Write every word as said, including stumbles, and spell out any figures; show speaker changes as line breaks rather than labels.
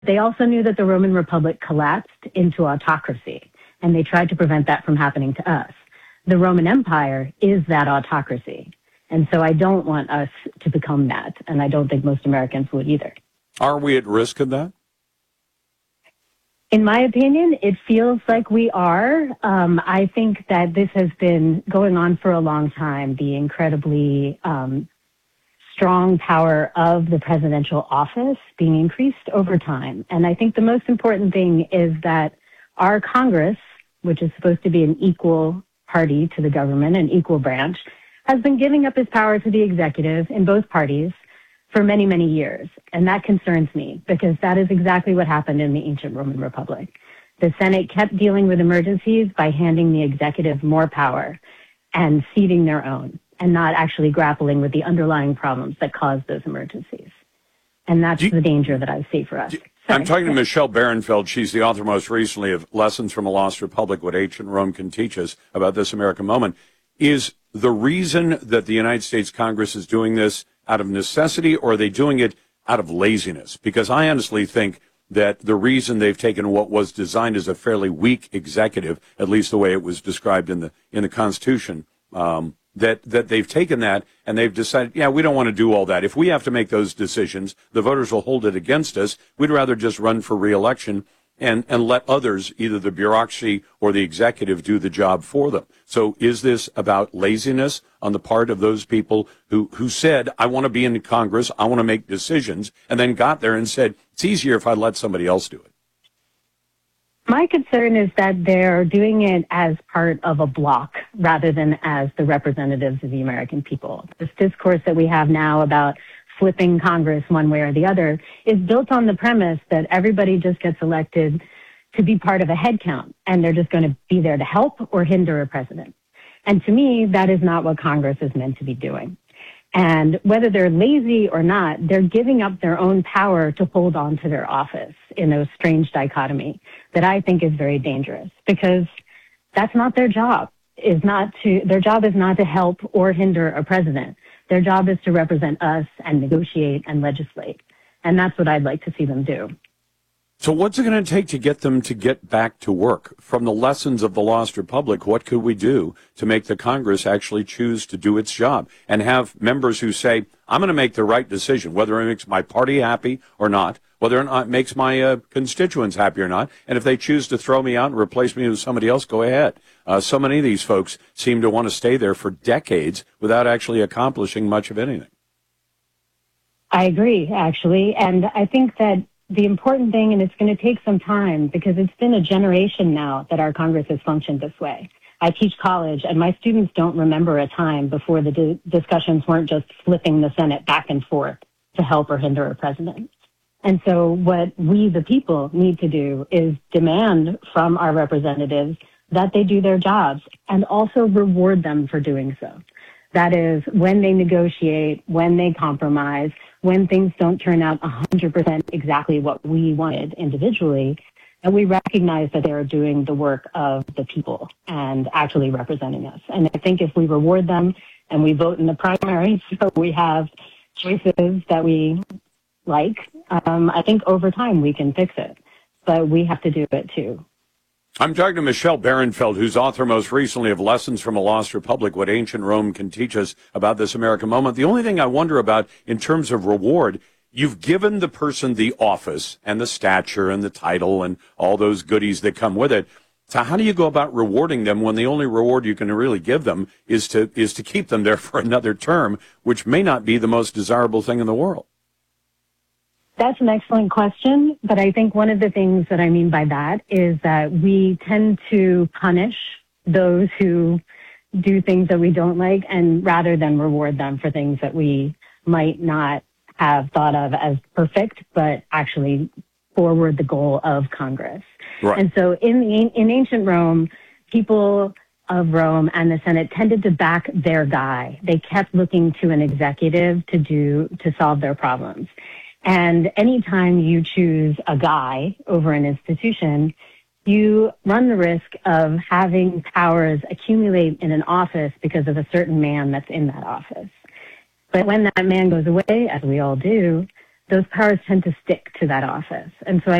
They also knew that the Roman Republic collapsed into autocracy, and they tried to prevent that from happening to us. The Roman Empire is that autocracy. And so I don't want us to become that, and I don't think most Americans would either.
Are we at risk of that?
In my opinion, it feels like we are. Um, I think that this has been going on for a long time, the incredibly um, strong power of the presidential office being increased over time. And I think the most important thing is that our Congress, which is supposed to be an equal party to the government, an equal branch, has been giving up his power to the executive in both parties for many, many years. And that concerns me because that is exactly what happened in the ancient Roman Republic. The Senate kept dealing with emergencies by handing the executive more power and ceding their own and not actually grappling with the underlying problems that caused those emergencies. And that's you, the danger that I see for us.
You, I'm talking to Michelle Barenfeld. She's the author most recently of Lessons from a Lost Republic, What Ancient Rome Can Teach Us About This American Moment. Is the reason that the United States Congress is doing this out of necessity, or are they doing it out of laziness? Because I honestly think that the reason they've taken what was designed as a fairly weak executive, at least the way it was described in the in the Constitution, um, that that they've taken that and they've decided, yeah, we don't want to do all that. If we have to make those decisions, the voters will hold it against us. We'd rather just run for re-election and, and let others, either the bureaucracy or the executive, do the job for them. So is this about laziness on the part of those people who, who said, I want to be in Congress, I want to make decisions, and then got there and said, it's easier if I let somebody else do it?
My concern is that they're doing it as part of a block rather than as the representatives of the American people. This discourse that we have now about flipping Congress one way or the other is built on the premise that everybody just gets elected to be part of a head count and they're just going to be there to help or hinder a president. And to me, that is not what Congress is meant to be doing. And whether they're lazy or not, they're giving up their own power to hold on to their office in a strange dichotomy that I think is very dangerous because that's not their job. Is not to their job is not to help or hinder a president. Their job is to represent us and negotiate and legislate. And that's what I'd like to see them do.
So what's it going to take to get them to get back to work? From the lessons of the Lost Republic, what could we do to make the Congress actually choose to do its job and have members who say, I'm going to make the right decision, whether it makes my party happy or not, whether or not it makes my uh, constituents happy or not. And if they choose to throw me out and replace me with somebody else, go ahead. Uh, so many of these folks seem to want to stay there for decades without actually accomplishing much of anything.
I agree, actually. And I think that the important thing, and it's going to take some time because it's been a generation now that our Congress has functioned this way. I teach college, and my students don't remember a time before the di- discussions weren't just flipping the Senate back and forth to help or hinder a president. And so what we, the people, need to do is demand from our representatives that they do their jobs and also reward them for doing so. That is, when they negotiate, when they compromise, when things don't turn out one hundred percent exactly what we wanted individually, and we recognize that they are doing the work of the people and actually representing us. And I think if we reward them and we vote in the primary, so we have choices that we like, um, I think over time we can fix it. But we have to do it too.
I'm talking to Michelle Barenfeld, who's author most recently of Lessons from a Lost Republic, What Ancient Rome Can Teach Us About This American Moment. The only thing I wonder about in terms of reward, you've given the person the office and the stature and the title and all those goodies that come with it. So how do you go about rewarding them when the only reward you can really give them is to is to keep them there for another term, which may not be the most desirable thing in the world?
That's an excellent question, but I think one of the things that I mean by that is that we tend to punish those who do things that we don't like, and rather than reward them for things that we might not have thought of as perfect, but actually forward the goal of Congress.
Right.
And so in the, in ancient Rome, people of Rome and the Senate tended to back their guy. They kept looking to an executive to do to solve their problems. And anytime you choose a guy over an institution, you run the risk of having powers accumulate in an office because of a certain man that's in that office. But when that man goes away, as we all do, those powers tend to stick to that office. And so